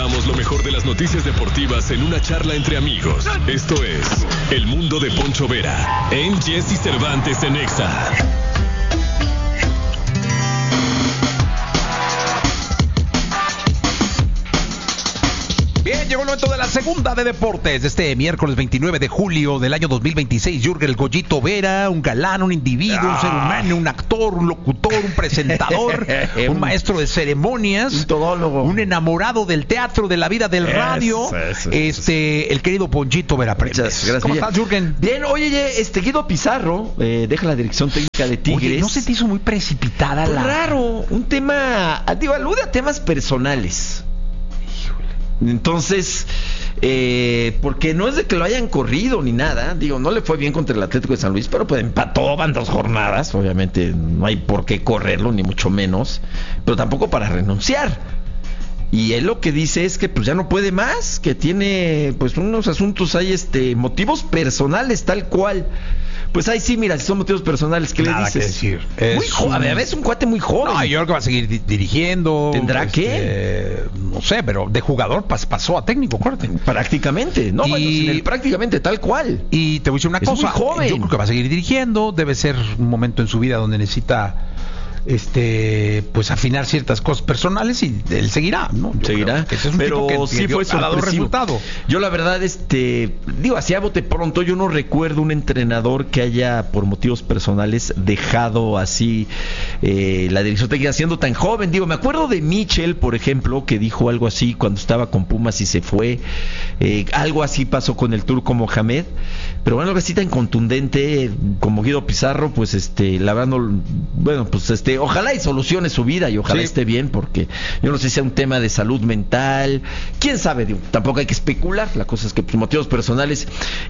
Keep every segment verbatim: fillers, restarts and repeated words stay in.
presentamos lo mejor de las noticias deportivas en una charla entre amigos. Esto es El Mundo de Poncho Vera en Jesse Cervantes en Exa. Bien, llegó el momento de la segunda de deportes. Este miércoles veintinueve de julio del año dos mil veintiséis, Jürgen el Goyito Vera, un galán, un individuo, ah. un ser humano, un actor, un locutor, un presentador, un maestro de ceremonias, un todólogo, un enamorado del teatro, de la vida, del radio, eso, eso, este, eso. el querido Ponchito Vera. Gracias. ¿Cómo estás, Jürgen? Bien, oye, este Guido Pizarro eh, deja la dirección técnica de Tigres. Oye, ¿no se te hizo muy precipitada pues la...? Raro, un tema, digo, alude a temas personales. Entonces, eh, porque no es de que lo hayan corrido ni nada, digo, no le fue bien contra el Atlético de San Luis, pero pues empató, van dos jornadas, obviamente no hay por qué correrlo, ni mucho menos, pero tampoco para renunciar. Y él lo que dice es que pues ya no puede más, que tiene pues unos asuntos ahí, este, motivos personales tal cual. Pues ahí sí, mira, si son motivos personales, ¿qué Nada le dices? Que decir. Es muy joven, un... a ver, es un cuate muy joven. No, yo creo que va a seguir di- dirigiendo. ¿Tendrá este, qué? No sé, pero de jugador pas- pasó a técnico, acuérdate. Prácticamente, no, y... bueno, sin el prácticamente, tal cual. Y te voy a decir una es cosa, muy joven. yo creo que va a seguir dirigiendo, debe ser un momento en su vida donde necesita este pues afinar ciertas cosas personales y él seguirá, ¿no? Yo seguirá, que ese es un pero tipo que, sí que fue dio, ha dado resultado. Yo la verdad, este, digo, así a bote pronto, yo no recuerdo un entrenador que haya por motivos personales dejado así eh, la dirección técnica siendo tan joven. Digo, me acuerdo de Michel, por ejemplo, que dijo algo así cuando estaba con Pumas y se fue. Eh, algo así pasó con el turco Mohamed, pero bueno, algo así tan contundente como Guido Pizarro, pues este, la verdad no, bueno, pues este, ojalá y solucione su vida y ojalá sí. esté bien, porque yo no sé si sea un tema de salud mental, quién sabe, digo, tampoco hay que especular, la cosa es que pues, motivos personales.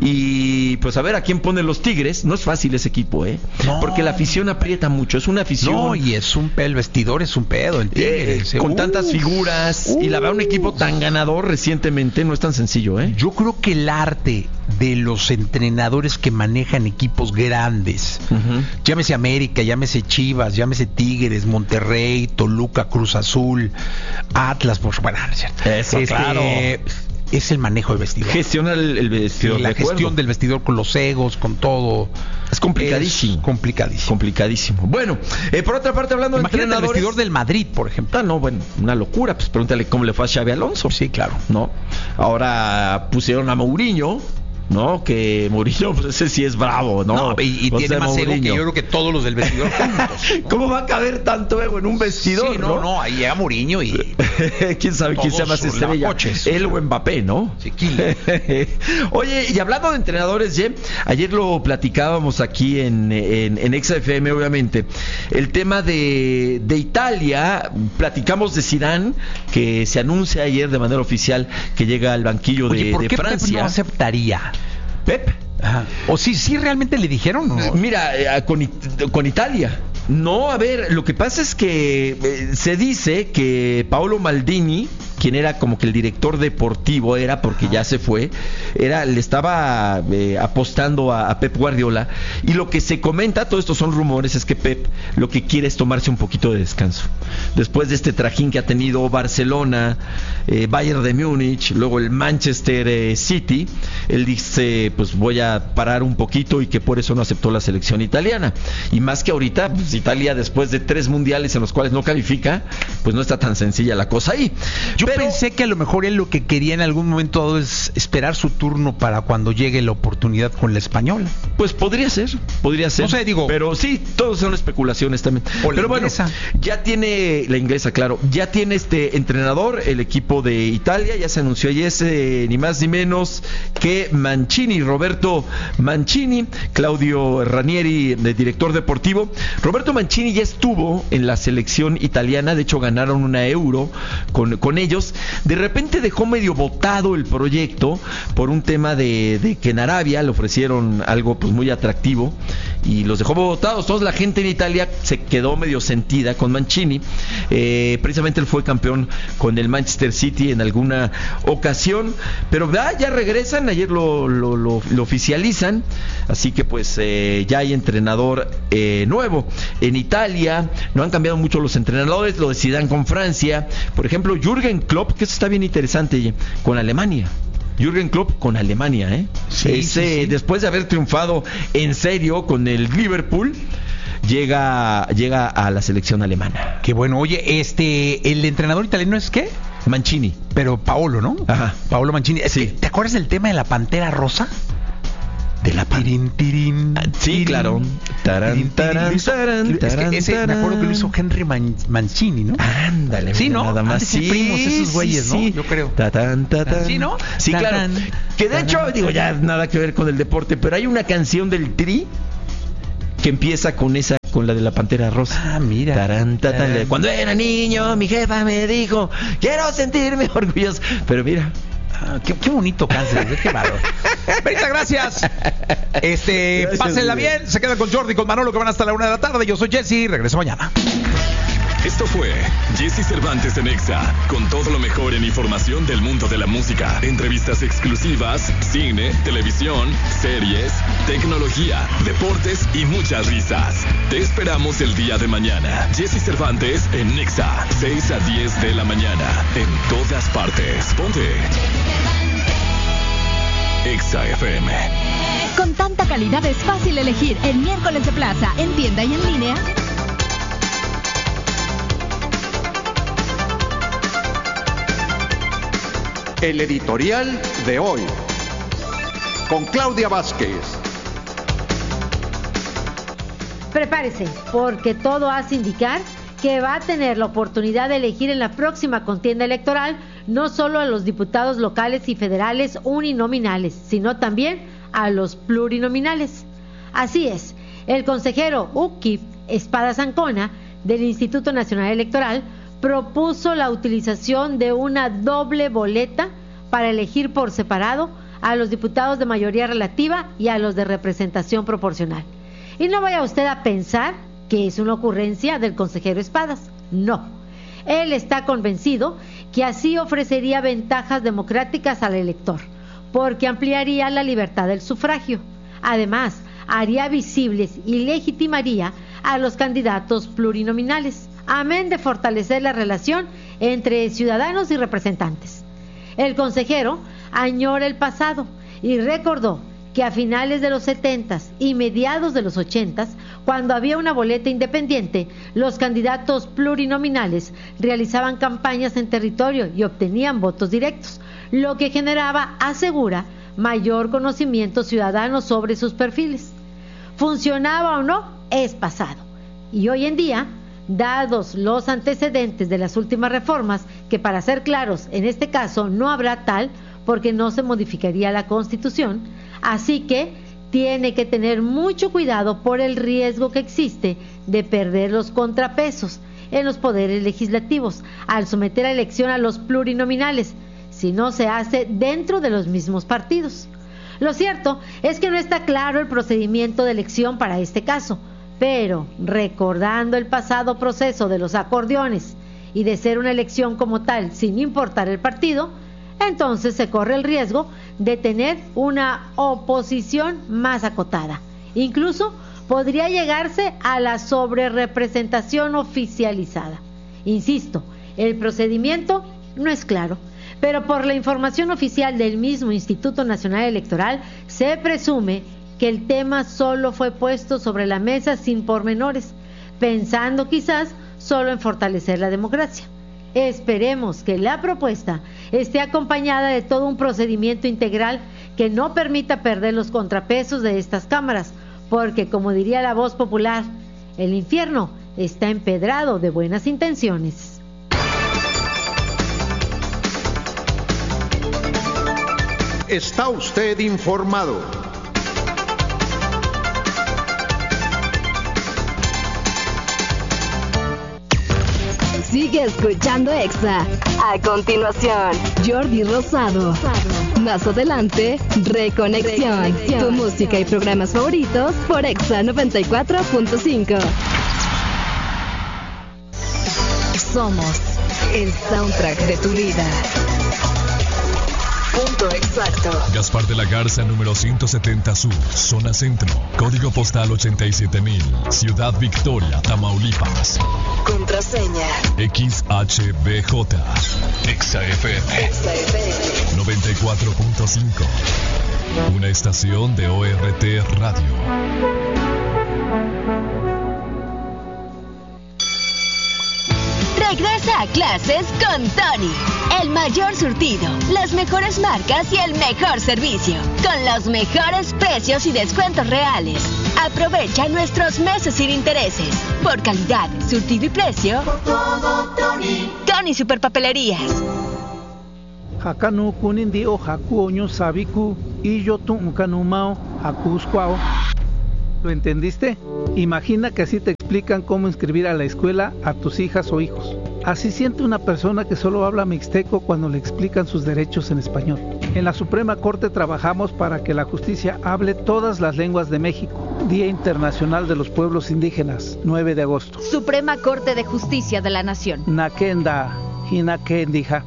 Y pues a ver a quién pone los Tigres. No es fácil ese equipo, eh no. porque la afición aprieta mucho, es una afición, no, y es un pedo, el vestidor es un pedo, el Tigres, eh, con uh, tantas figuras uh, y la verdad un equipo tan ganador recientemente no es tan sencillo, eh yo creo que el arte de los entrenadores que manejan equipos grandes, uh-huh. llámese América, llámese Chivas, llámese Tigres, Monterrey, Toluca, Cruz Azul, Atlas, por bueno, no es cierto. Eso, este, claro. Es el manejo del vestidor. Gestiona el, el vestidor. Sí, la gestión acuerdo. del vestidor con los egos, con todo. Es complicadísimo. Es complicadísimo. Complicadísimo. Bueno, eh, por otra parte, hablando Imagínate de entrenadores. El vestidor del Madrid, por ejemplo. Ah, no, bueno, una locura. Pues pregúntale cómo le fue a Xabi Alonso. Sí, claro. ¿No? Ahora pusieron a Mourinho. ¿No? Que Mourinho, pues ese sí es bravo, ¿no? no y y tiene más ego que yo creo que todos los del vestidor juntos, ¿no? ¿Cómo va a caber tanto ego en un vestidor? Sí, no, no, no, ahí llega Mourinho y... ¿Quién sabe quién sea más estrella? Él o Mbappé, ¿no? Sí, Oye, y hablando de entrenadores, Ye, ayer lo platicábamos aquí en, en, en Exa F M, obviamente. El tema de, de Italia, platicamos de Zidane, que se anuncia ayer de manera oficial que llega al banquillo Oye, de, ¿por de qué Francia. Pep no aceptaría? Pep. Ajá. O sí, sí realmente le dijeron, ¿no? Mira, eh, con, con Italia. No, a ver, lo que pasa es que eh, se dice que Paolo Maldini, quien era como que el director deportivo, era porque ya se fue, era le estaba eh, apostando a, a Pep Guardiola, y lo que se comenta, todo esto son rumores, es que Pep lo que quiere es tomarse un poquito de descanso después de este trajín que ha tenido Barcelona, eh, Bayern de Múnich, luego el Manchester eh, City. Él dice, pues voy a parar un poquito, y que por eso no aceptó la selección italiana, y más que ahorita pues Italia, después de tres mundiales en los cuales no califica, pues no está tan sencilla la cosa ahí. Yo Pero... pensé que a lo mejor él lo que quería en algún momento es esperar su turno para cuando llegue la oportunidad con la española. Pues podría ser, podría ser. No sé, digo. Pero sí, todos son especulaciones también. O la Pero bueno, inglesa. ya tiene la inglesa, claro. Ya tiene este entrenador, el equipo de Italia. Ya se anunció ayer, eh, ni más ni menos que Mancini, Roberto Mancini, Claudio Ranieri, el director deportivo. Roberto Mancini ya estuvo en la selección italiana, de hecho ganaron una Euro con, con ellos. De repente dejó medio botado el proyecto por un tema de, de que en Arabia le ofrecieron algo pues muy atractivo y los dejó botados. Toda la gente en Italia se quedó medio sentida con Mancini. Eh, precisamente él fue campeón con el Manchester City en alguna ocasión, pero ah, ya regresan, ayer lo, lo, lo, lo oficializan, así que pues eh, ya hay entrenador eh, nuevo. En Italia no han cambiado mucho los entrenadores, lo de Zidane con Francia, por ejemplo, Jürgen Klopp Klopp, que eso está bien interesante, con Alemania. Jürgen Klopp con Alemania, ¿eh? Sí, Ese, sí, sí. Después de haber triunfado en serio con el Liverpool, llega, llega a la selección alemana. Qué bueno. Oye, este, el entrenador italiano es ¿qué? Mancini. Pero Paolo, ¿no? Ajá. Paolo Mancini. Es Sí. que, ¿te acuerdas del tema de la Pantera Rosa? De la tirín, tirín, Sí, tirín, claro. Tarán, tirín, tirín. tarán, Lo hizo- tarán, es que tarán, ese, me acuerdo que lo hizo Henry Man- Mancini, ¿no? Ándale, Sí, mira, ¿no? nada más. Han de ser primos esos güeyes, ¿no? Yo creo. Tatán, tatán. Sí, ¿no? Sí, claro. Tatán, Que de hecho, tatán, digo, ya tatán. nada que ver con el deporte, pero hay una canción del Tri que empieza con esa, con la de la Pantera Rosa. Ah, mira. Tarán, tatán. Tarán. Cuando era niño, mi jefa me dijo, quiero sentirme orgulloso. Pero mira, Ah, qué, qué bonito cáncer, qué bárbaro. Berita, gracias. Este, Gracias, pásenla Miguel. bien. Se quedan con Jordi y con Manolo que van hasta la una de la tarde. Yo soy Jesse. Regreso mañana. Esto fue Jesse Cervantes en Exa, con todo lo mejor en información del mundo de la música, entrevistas exclusivas, cine, televisión, series, tecnología, deportes y muchas risas. Te esperamos el día de mañana. Jesse Cervantes en Exa, seis a diez de la mañana, en todas partes. Ponte Exa F M. Con tanta calidad es fácil elegir el miércoles de plaza en tienda y en línea. El editorial de hoy, con Claudia Vázquez. Prepárese, porque todo hace indicar que va a tener la oportunidad de elegir en la próxima contienda electoral no solo a los diputados locales y federales uninominales, sino también a los plurinominales. Así es, el consejero Uki Espadas Ancona del Instituto Nacional Electoral propuso la utilización de una doble boleta para elegir por separado a los diputados de mayoría relativa y a los de representación proporcional. Y no vaya usted a pensar que es una ocurrencia del consejero Espadas. No. Él está convencido que así ofrecería ventajas democráticas al elector, porque ampliaría la libertad del sufragio. Además, haría visibles y legitimaría a los candidatos plurinominales, amén de fortalecer la relación entre ciudadanos y representantes. El consejero añora el pasado y recordó que a finales de los setentas y mediados de los ochentas, cuando había una boleta independiente, los candidatos plurinominales realizaban campañas en territorio y obtenían votos directos, lo que generaba, asegura, mayor conocimiento ciudadano sobre sus perfiles. ¿Funcionaba o no? Es pasado. Y hoy en día, dados los antecedentes de las últimas reformas, que para ser claros, en este caso no habrá tal, porque no se modificaría la Constitución, así que tiene que tener mucho cuidado por el riesgo que existe de perder los contrapesos en los poderes legislativos al someter a elección a los plurinominales, si no se hace dentro de los mismos partidos. Lo cierto es que no está claro el procedimiento de elección para este caso, pero recordando el pasado proceso de los acordeones y de ser una elección como tal sin importar el partido, entonces se corre el riesgo de tener una oposición más acotada. Incluso podría llegarse a la sobrerepresentación oficializada. Insisto, el procedimiento no es claro, pero por la información oficial del mismo Instituto Nacional Electoral se presume que el tema solo fue puesto sobre la mesa sin pormenores, pensando quizás solo en fortalecer la democracia. Esperemos que la propuesta esté acompañada de todo un procedimiento integral que no permita perder los contrapesos de estas cámaras, porque como diría la voz popular, el infierno está empedrado de buenas intenciones. Está usted informado. Sigue escuchando Exa. A continuación, Jordi Rosado. Más adelante, Reconexión. Tu música y programas favoritos por Exa noventa y cuatro punto cinco. Somos el soundtrack de tu vida. Punto exacto. Gaspar de la Garza, número ciento setenta Sur, zona centro. Código postal ochenta y siete mil. Ciudad Victoria, Tamaulipas. Contraseña. X H B J. Exa F M. Exa F M. noventa y cuatro punto cinco. Una estación de O R T Radio. Regresa a clases con Tony. El mayor surtido, las mejores marcas y el mejor servicio. Con los mejores precios y descuentos reales. Aprovecha nuestros meses sin intereses. Por calidad, surtido y precio. Por todo, Tony. Tony Superpapelerías. Hakanu kunindi o haku oño sabiku y yo tu kanumao hakuskwao. ¿Lo entendiste? Imagina que así te explican cómo inscribir a la escuela a tus hijas o hijos. Así siente una persona que solo habla mixteco cuando le explican sus derechos en español. En la Suprema Corte trabajamos para que la justicia hable todas las lenguas de México. Día Internacional de los Pueblos Indígenas, nueve de agosto. Suprema Corte de Justicia de la Nación. Nakenda, Hinakendija.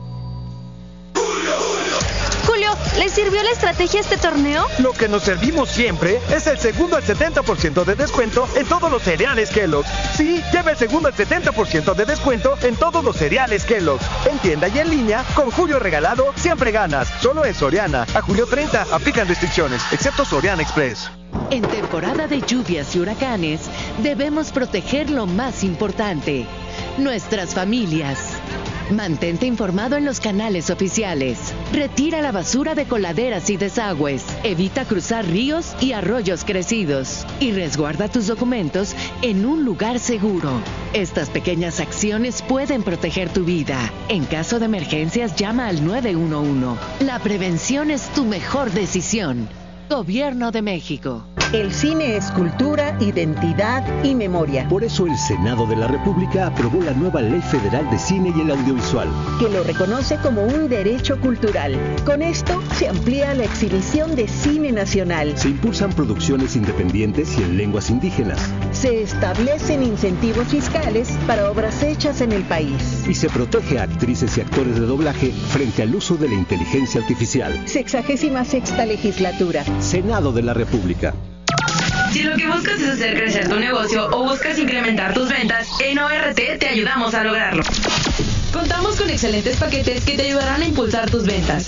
Julio, ¿le sirvió la estrategia a este torneo? Lo que nos servimos siempre es el segundo al setenta por ciento de descuento en todos los cereales Kellogg's. Sí, lleva el segundo al setenta por ciento de descuento en todos los cereales Kellogg's. En tienda y en línea, con Julio regalado, siempre ganas. Solo en Soriana. A julio treinta, aplican restricciones, excepto Soriana Express. En temporada de lluvias y huracanes, debemos proteger lo más importante, nuestras familias. Mantente informado en los canales oficiales. Retira la basura de coladeras y desagües. Evita cruzar ríos y arroyos crecidos. Y resguarda tus documentos en un lugar seguro. Estas pequeñas acciones pueden proteger tu vida. En caso de emergencias, llama al nueve uno uno. La prevención es tu mejor decisión. Gobierno de México. El cine es cultura, identidad y memoria. Por eso el Senado de la República aprobó la nueva Ley Federal de Cine y el Audiovisual, que lo reconoce como un derecho cultural. Con esto se amplía la exhibición de cine nacional. Se impulsan producciones independientes y en lenguas indígenas. Se establecen incentivos fiscales para obras hechas en el país. Y se protege a actrices y actores de doblaje frente al uso de la inteligencia artificial. Sexagésima sexta legislatura. Senado de la República. Si lo que buscas es hacer crecer tu negocio o buscas incrementar tus ventas, en O R T te ayudamos a lograrlo. Contamos con excelentes paquetes que te ayudarán a impulsar tus ventas.